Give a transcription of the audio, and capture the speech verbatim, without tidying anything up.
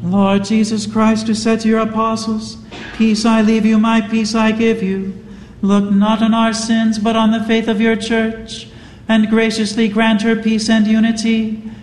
Lord Jesus Christ, who said to your apostles, "Peace I leave you, my peace I give you," look not on our sins, but on the faith of your church, and graciously grant her peace and unity,